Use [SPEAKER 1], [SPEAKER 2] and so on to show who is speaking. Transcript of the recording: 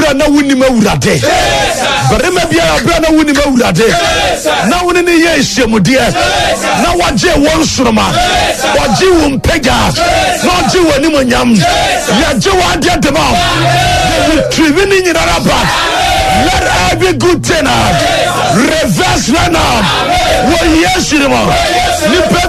[SPEAKER 1] bia na wunima wurade barima bia bia na wunima wurade na woni ne ye hyemude na waje won soroma waje won pega na waje woni monyam ya je wade dema you trivi ni nyina ba let every good thing reverse right now wo yes ni